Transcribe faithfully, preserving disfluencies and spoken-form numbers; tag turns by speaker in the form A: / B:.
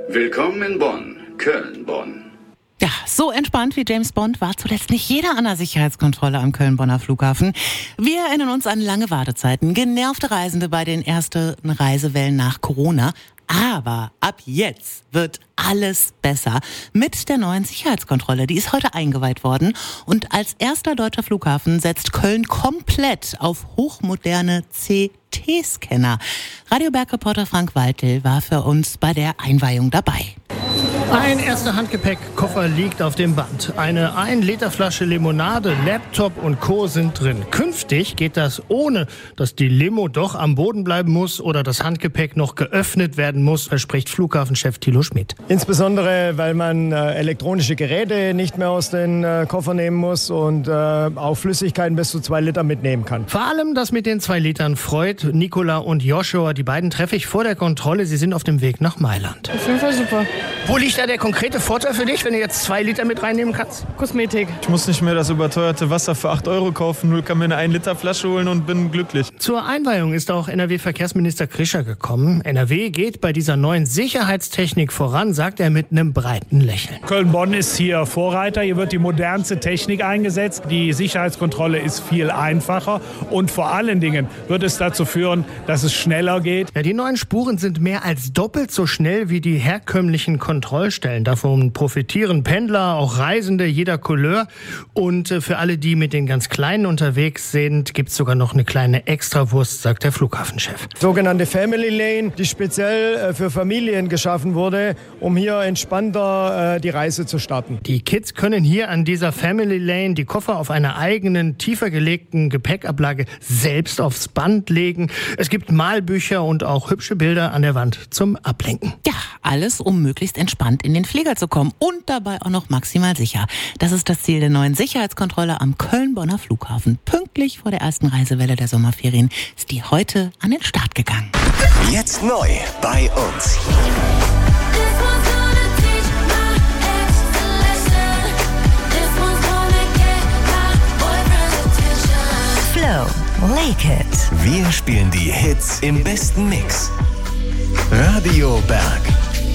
A: Willkommen in Bonn, Köln-Bonn.
B: Ja, so entspannt wie James Bond war zuletzt nicht jeder an der Sicherheitskontrolle am Köln-Bonner Flughafen. Wir erinnern uns an lange Wartezeiten, genervte Reisende bei den ersten Reisewellen nach Corona. Aber ab jetzt wird alles besser mit der neuen Sicherheitskontrolle. Die ist heute eingeweiht worden. Und als erster deutscher Flughafen setzt Köln komplett auf hochmoderne C T-Scanner. Radio Berg-Reporter Frank Waltel war für uns bei der Einweihung dabei.
C: Ein erster Handgepäckkoffer liegt auf dem Band. Eine ein Liter Flasche Limonade, Laptop und Co. sind drin. Künftig geht das ohne, dass die Limo doch am Boden bleiben muss oder das Handgepäck noch geöffnet werden muss, verspricht Flughafenchef Thilo Schmidt.
D: Insbesondere, weil man äh, elektronische Geräte nicht mehr aus den äh, Koffer nehmen muss und äh, auch Flüssigkeiten bis zu zwei Liter mitnehmen kann.
C: Vor allem das mit den zwei Litern freut Nicola und Joshua. Die beiden treffe ich vor der Kontrolle. Sie sind auf dem Weg nach Mailand.
E: Auf jeden Fall super.
C: Wo liegt da der konkrete Vorteil für dich, wenn du jetzt zwei Liter mit reinnehmen kannst?
E: Kosmetik.
F: Ich muss nicht mehr das überteuerte Wasser für acht Euro kaufen, nur kann mir eine ein Liter Flasche holen und bin glücklich.
C: Zur Einweihung ist auch N R W-Verkehrsminister Krischer gekommen. N R W geht bei dieser neuen Sicherheitstechnik voran, sagt er mit einem breiten Lächeln.
G: Köln-Bonn ist hier Vorreiter. Hier wird die modernste Technik eingesetzt. Die Sicherheitskontrolle ist viel einfacher und vor allen Dingen wird es dazu führen, dass es schneller geht.
C: Ja, die neuen Spuren sind mehr als doppelt so schnell wie die herkömmlichen Kontrollstellen. Davon profitieren Pendler, auch Reisende jeder Couleur. Und für alle, die mit den ganz Kleinen unterwegs sind, gibt es sogar noch eine kleine Extrawurst, sagt der Flughafenchef.
D: Sogenannte Family Lane, die speziell für Familien geschaffen wurde, um hier entspannter äh, die Reise zu starten.
C: Die Kids können hier an dieser Family Lane die Koffer auf einer eigenen, tiefer gelegten Gepäckablage selbst aufs Band legen. Es gibt Malbücher und auch hübsche Bilder an der Wand zum Ablenken.
B: Ja, alles, um möglichst entspannt in den Flieger zu kommen und dabei auch noch maximal sicher. Das ist das Ziel der neuen Sicherheitskontrolle am Köln-Bonner Flughafen. Pünktlich vor der ersten Reisewelle der Sommerferien ist die heute an den Start gegangen.
H: Jetzt neu bei uns.
I: Flow, Lake It.
H: Wir spielen die Hits im besten Mix. Radio Berg.